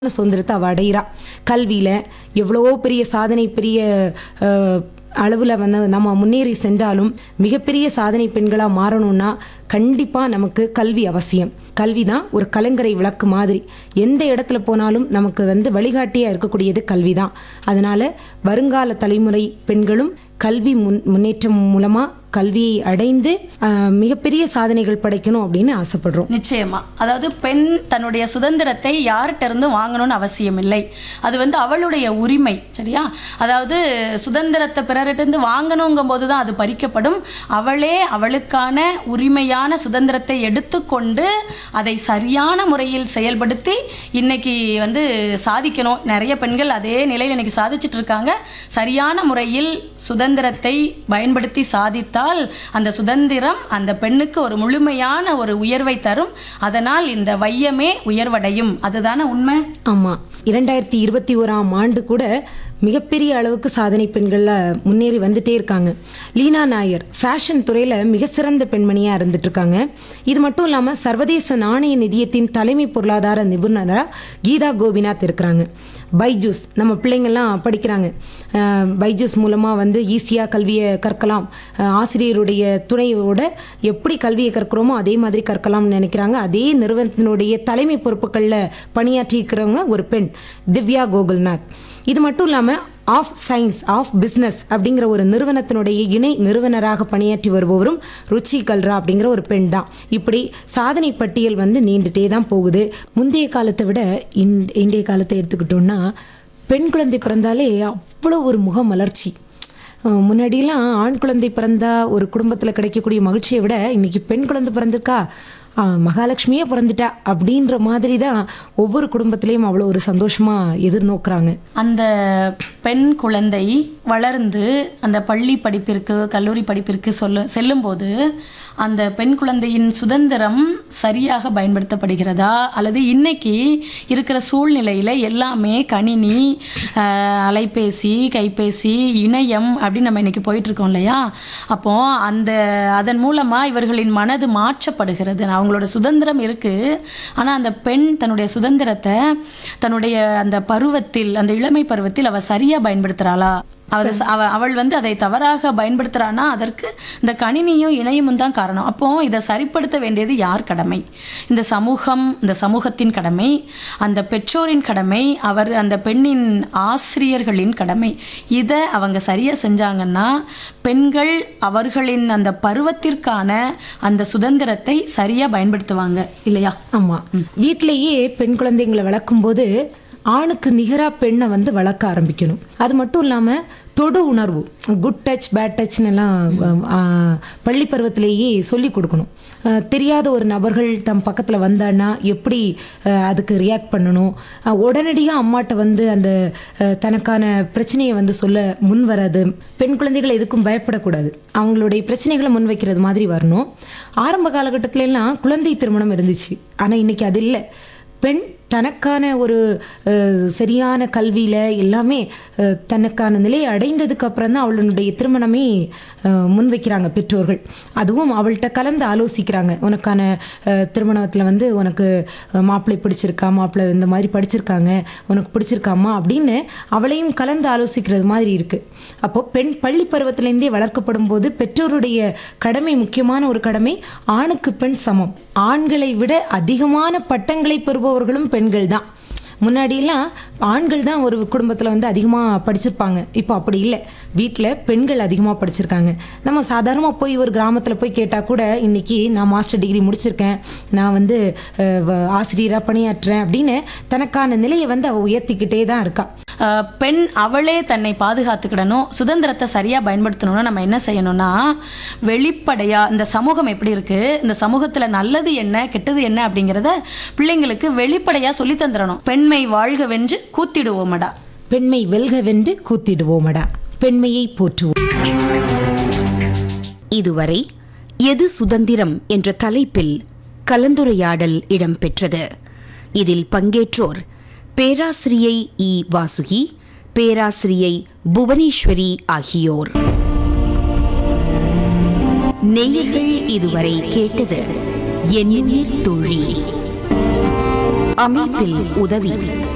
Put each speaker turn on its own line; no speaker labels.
சுதந்திரத்தை அவள் அடைகிறா. கல்வியில் எவ்வளவோ பெரிய சாதனை, பெரிய அளவில் வந்து நம்ம முன்னேறி சென்றாலும் மிகப்பெரிய சாதனை பெண்களாக மாறணும்னா கண்டிப்பாக நமக்கு கல்வி அவசியம். கல்வி தான் ஒரு கலங்கரை விளக்கு மாதிரி. எந்த இடத்துல போனாலும் நமக்கு வந்து வழிகாட்டியாக இருக்கக்கூடியது கல்வி தான். அதனால் வருங்கால தலைமுறை பெண்களும் கல்வி முன்னேற்றம் மூலமாக கல்வியை அடைந்து மிகப்பெரிய சாதனைகள் படைக்கணும் அப்படின்னு ஆசைப்படுறோம்.
நிச்சயமா. அதாவது பெண் தன்னுடைய சுதந்திரத்தை யார்கிட்ட இருந்து வாங்கணும்னு அவசியம் இல்லை. அது வந்து அவளுடைய உரிமை. சரியா? அதாவது சுதந்திரத்தை பிறரிட்டிருந்து வாங்கணுங்கும் போது தான் அது பறிக்கப்படும். அவளே அவளுக்கான உரிமையான சுதந்திரத்தை எடுத்துக்கொண்டு அதை சரியான முறையில் செயல்படுத்தி இன்னைக்கு வந்து சாதிக்கணும். நிறைய பெண்கள் அதே நிலையில் இன்னைக்கு சாதிச்சுட்டு இருக்காங்க. சரியான முறையில் சுதந்திரத்தை பயன்படுத்தி சாதித்தால் அந்த சுதந்திரம் அந்த பெண்ணுக்கு ஒரு முழுமையான ஒரு உயர்வை தரும். அதனால் இந்த வையமே உயர்வடையும். அதுதானே உண்மை?
ஆமா. 2021ஆம் ஆண்டு கூட மிகப்பெரிய அளவுக்கு சாதனை பெண்களில் முன்னேறி வந்துட்டே இருக்காங்க. லீனா நாயர் ஃபேஷன் துறையில் மிக சிறந்த பெண்மணியாக இருந்துட்டு இருக்காங்க. இது மட்டும் இல்லாமல் சர்வதேச நாணய நிதியத்தின் தலைமை பொருளாதார நிபுணராக கீதா கோபிநாத் இருக்கிறாங்க. பைஜூஸ் நம்ம பிள்ளைங்கள்லாம் படிக்கிறாங்க. பைஜூஸ் மூலமாக வந்து ஈஸியாக கல்வியை கற்கலாம். ஆசிரியருடைய துணையோட எப்படி கல்வியை கற்கிறோமோ அதே மாதிரி கற்கலாம்னு நினைக்கிறாங்க. அதே நிறுவனத்தினுடைய தலைமை பொறுப்புகளில் பணியாற்றி இருக்கிறவங்க ஒரு பெண், திவ்யா கோகுல்நாத். இது மட்டும் இல்லாமல் ஆஃப் சயின்ஸ் ஆஃப் பிஸ்னஸ் அப்படிங்கிற ஒரு நிறுவனத்தினுடைய இணை நிறுவனராக பணியாற்றி வருபவரும் ருச்சி கல்ரா அப்படிங்கிற ஒரு பெண் தான். இப்படி சாதனை பட்டியல் வந்து நீண்டுட்டே தான் போகுது. முந்தைய காலத்தை விட இன்றைய காலத்தை எடுத்துக்கிட்டோம்னா பெண் குழந்தை பிறந்தாலே அவ்வளோ ஒரு முக மலர்ச்சி. முன்னாடியெல்லாம் ஆண் குழந்தை பிறந்தா ஒரு குடும்பத்தில் கிடைக்கக்கூடிய மகிழ்ச்சியை விட இன்னைக்கு பெண் குழந்தை பிறந்திருக்கா, மகாலட்சுமியே பிறந்துட்டா அப்படின்ற மாதிரி தான் ஒவ்வொரு குடும்பத்திலையும் அவ்வளோ ஒரு சந்தோஷமாக எதிர்நோக்குறாங்க.
அந்த பெண் குழந்தை வளர்ந்து அந்த பள்ளி படிப்பிற்கு கல்லூரி படிப்பிற்கு செல்லும்போது அந்த பெண் குழந்தையின் சுதந்திரம் சரியாக பயன்படுத்தப்படுகிறதா, அல்லது இன்னைக்கு இருக்கிற சூழ்நிலையில் எல்லாமே கணினி, அலைபேசி, கைபேசி, இணையம் அப்படின்னு நம்ம இன்னைக்கு போயிட்டுருக்கோம் இல்லையா? அப்போது அதன் மூலமாக இவர்களின் மனது மாற்றப்படுகிறது. அவங்களோட சுதந்திரம் இருக்குது, ஆனால் அந்த பெண் தன்னுடைய சுதந்திரத்தை தன்னுடைய அந்த பருவத்தில், அந்த இளமை பருவத்தில் அவள் சரியாக பயன்படுத்துகிறாளா? அவள் வந்து அதை தவறாக பயன்படுத்துகிறான்னா அதற்கு இந்த கணினியும் இணையமும் தான் காரணம். அப்போ இதை சரிப்படுத்த வேண்டியது யார் கடமை? இந்த சமூகத்தின் கடமை, அந்த பெற்றோரின் கடமை, அந்த பெண்ணின் ஆசிரியர்களின் கடமை. இதை அவங்க சரியாக செஞ்சாங்கன்னா பெண்கள் அவர்களின் அந்த பருவத்திற்கான அந்த சுதந்திரத்தை சரியாக பயன்படுத்துவாங்க இல்லையா?
ஆமாம். வீட்டிலேயே பெண் குழந்தைங்களை வளர்க்கும் போது ஆணுக்கு நிகராக பெண்ணை வந்து வளர்க்க ஆரம்பிக்கணும். அது மட்டும் இல்லாமல் தொடு உணர்வு, குட் டச் பேட் டச்னு எல்லாம் பள்ளி பருவத்திலேயே சொல்லி கொடுக்கணும். தெரியாத ஒரு நபர்கள் தம் பக்கத்தில் வந்தான்னா எப்படி அதுக்கு ரியாக்ட் பண்ணணும், உடனடியாக அம்மாட்ட வந்து அந்த தனக்கான பிரச்சனையை வந்து சொல்ல முன் வராது. பெண் குழந்தைகள் எதுக்கும் பயப்படக்கூடாது, அவங்களுடைய பிரச்சனைகளை முன் வைக்கிறது மாதிரி வரணும். ஆரம்ப காலகட்டத்திலலாம் குழந்தை திருமணம் இருந்துச்சு, ஆனால் இன்னைக்கு அது இல்லை. பெண் தனக்கான ஒரு சரியான கல்வியில் எல்லாமே தனக்கான நிலையை அடைந்ததுக்கு அப்புறம் தான் அவளுடைய திருமணமே முன்வைக்கிறாங்க பெற்றோர்கள். அதுவும் அவள்கிட்ட கலந்து ஆலோசிக்கிறாங்க. உனக்கான திருமணத்தில் வந்து உனக்கு மாப்பிள்ளை பிடிச்சிருக்கா, மாப்பிள்ளை இந்த மாதிரி படிச்சிருக்காங்க, உனக்கு பிடிச்சிருக்காமா அப்படின்னு அவளையும் கலந்து ஆலோசிக்கிறது மாதிரி இருக்குது. அப்போது பெண் பள்ளி பருவத்திலேருந்தே வளர்க்கப்படும் போது பெற்றோருடைய கடமை, முக்கியமான ஒரு கடமை, ஆணுக்கு பெண் சமம். ஆண்களை விட அதிகமான பட்டங்களை பெறுபவர்களும் பெண்கள் தான். முன்னாடியெல்லாம் ஆண்கள் தான் ஒரு குடும்பத்தில் வந்து அதிகமாக படிச்சிருப்பாங்க. இப்போ அப்படி இல்லை, வீட்டில் பெண்கள் அதிகமாக படிச்சிருக்காங்க. நம்ம சாதாரணமாக போய் ஒரு கிராமத்தில் போய் கேட்டால் கூட இன்றைக்கி நான் மாஸ்டர் டிகிரி முடிச்சிருக்கேன், நான் வந்து ஆசிரியராக பணியாற்றுறேன் அப்படின்னு தனக்கான நிலையை வந்து அவள் உயர்த்திக்கிட்டே தான் இருக்கா.
பெண் அவளே தன்னை பாதுகாத்துக்கிடணும், சுதந்திரத்தை சரியாக பயன்படுத்தணும்னா நம்ம என்ன செய்யணும்னா, வெளிப்படையாக இந்த சமூகம் எப்படி இருக்குது, இந்த சமூகத்தில் நல்லது என்ன கெட்டது என்ன அப்படிங்கிறத பிள்ளைங்களுக்கு வெளிப்படையாக சொல்லி தந்துடணும். பெண்மை வாழ்க வென்று கூத்திடுவோமடா,
பெண்மை வெல்க வென்று கூத்திடுவோமடா, பெண்மையை போற்றுவோம்.
இதுவரை எது சுதந்திரம் என்ற தலைப்பில் கலந்துரையாடல் இடம்பெற்றது. இதில் பங்கேற்றோர் பேராசிரியை இ. வாசுகி, பேராசிரியை புவனேஸ்வரி ஆகியோர். நேயர்கள் இதுவரை கேட்டது என் உயிர் தோழி. அமைப்பில் உதவி